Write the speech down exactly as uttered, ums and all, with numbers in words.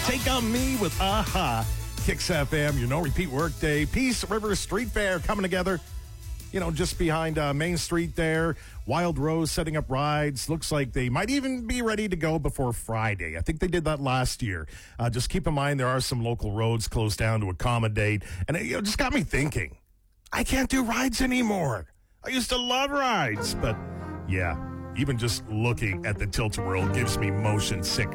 Take On Me with Aha. Kicks F M, your no-repeat workday. Peace River Street Fair coming together, you know, just behind uh, Main Street there. Wild Rose setting up rides. Looks like they might even be ready to go before Friday. I think they did that last year. Uh, just keep in mind there are some local roads closed down to accommodate. And it you know, just got me thinking, I can't do rides anymore. I used to love rides, but yeah, even just looking at the Tilt-A-Whirl gives me motion sickness.